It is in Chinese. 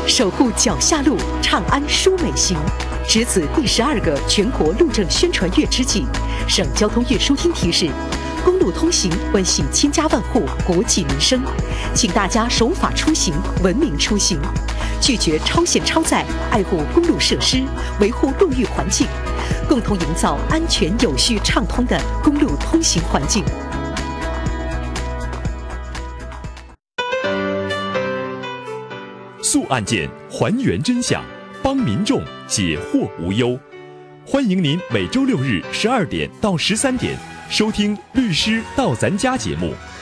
守护脚下路，长安舒美行。值此第12个全国路政宣传月之际，省交通运输厅提示：公路通行关系千家万户国计民生，请大家守法出行，文明出行，拒绝超限超载，爱护公路设施，维护路域环境，共同营造安全有序畅通的公路通行环境。 诉案件，还原真相，帮民众解惑无忧。欢迎您每周6日12点到13点收听《律师到咱家》节目。